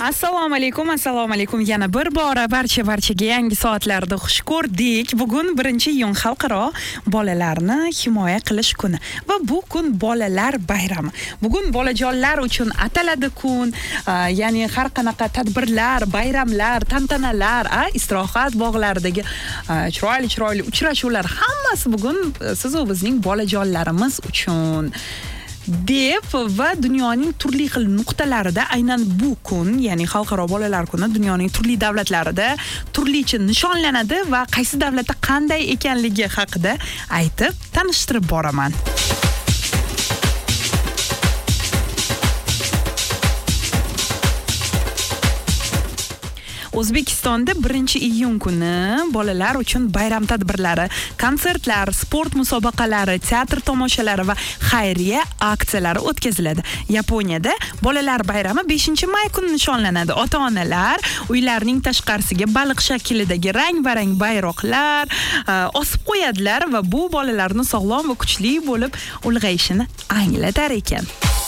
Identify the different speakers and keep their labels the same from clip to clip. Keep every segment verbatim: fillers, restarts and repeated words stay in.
Speaker 1: Assalomu alaykum, assalomu alaykum. Yana bir bora barcha barchaga yangi soatlarda xush ko'rdik. Bugun birinchi iyun xalqaro bolalarni himoya qilish kuni va bu kun bolalar bayrami. Bugun bolajonlar uchun ataladi kun, ya'ni har qanaqa tadbirlar, bayramlar, tantanalar, istirohat bog'laridagi chiroyli-chiroyli uchrashuvlar hammasi bugun siz va bizning bolajonlarimiz uchun deb va dunyoning turli xil nuqtalarida aynan bu kun, ya'ni xalqaro bolalar kuni dunyoning turli davlatlarida turlicha nishonlanadi va qaysi davlatda qanday ekanligi haqida aytib tanishtirib boraman. O'zbekistonda birinchi iyun kuni bolalar uchun bayram tadbirlari, konsertlar, sport musobaqalari, teatr tomoshalari va xayriya aksiyalari o'tkaziladi. Yaponiyada bolalar bayrami beshinchi may kuni nishonlanadi. Ota-onalar uylarining tashqarisiga baliq shaklidagi rang-barang bayroqlar osib qo'yadilar va bu bolalarni sog'lom va kuchli bo'lib ulg'ayishini anglatar ekan.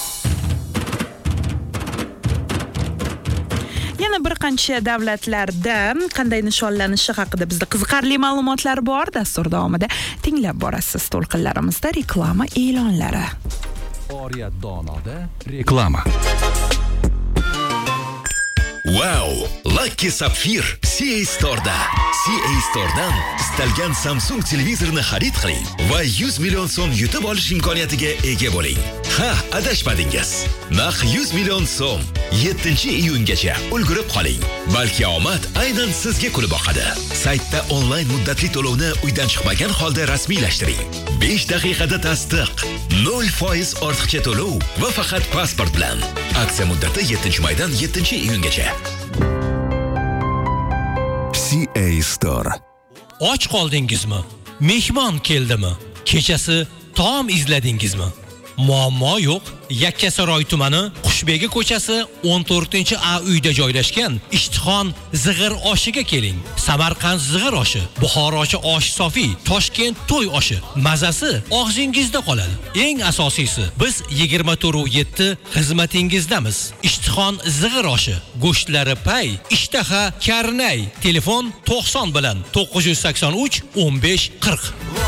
Speaker 1: Yana bir qancha davlatlarda qanday nishonlanishi haqida bizda qiziqarli ma'lumotlar bor. Dastur davomida tinglab borasiz. To'lqinlarimizda reklama e'lonlari.
Speaker 2: Oriyat donoda reklama.
Speaker 3: Wow! Lucky Sapphire C A Store'da. C A Store'dan istalgan Samsung televizorni xarid qiling va yuz million so'm yutib olish imkoniyatiga ega bo'ling. Ha, adashmadingiz. Naq yuz million so'm yettinchi iyungacha ulgurib qoling. Balki omad aynan sizga kulib boqadi. Saytda onlayn muddatli to'lovni uydan chiqmagan holda rasmiylashtiring. besh daqiqada tasdiq, nol foiz ortiqcha to'lov va faqat pasport bilan. Aksiya muddati yettinchi maydan yettinchi iyungacha.
Speaker 4: C A Store.
Speaker 5: Och qoldingizmi? Mehmon keldimi? Kechasi taom izladingizmi? Muammo yo'q. Yakkasaroy tumani Qushbegi ko'chasi o'n to'rtinchi A uyda joylashgan Ishtixon zig'ir oshiga keling. Samarqand zig'ir oshi, Buxorochi osh sofi, Toshkent to'y oshi. Mazasi og'zingizda qoladi. Eng asosiysi, biz yigirma to'rt yetti xizmatingizdamiz. Ishtixon zig'ir oshi, go'shtlari pay, ishtaha karnay. Telefon to'qson bilan to'qqiz yuz sakson uch o'n besh qirq.